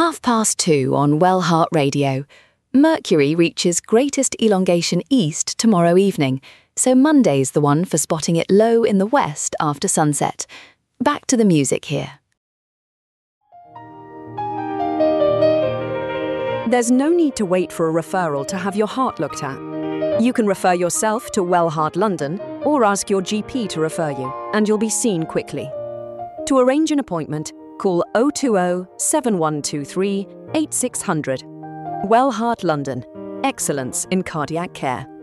2:30 on Wellheart Radio. Mercury reaches greatest elongation east tomorrow evening, so Monday's the one for spotting it low in the west after sunset. Back to the music here. There's no need to wait for a referral to have your heart looked at. You can refer yourself to Wellheart London or ask your GP to refer you, and you'll be seen quickly. To arrange an appointment, call 020 7123 8600. Wellheart London. Excellence in cardiac care.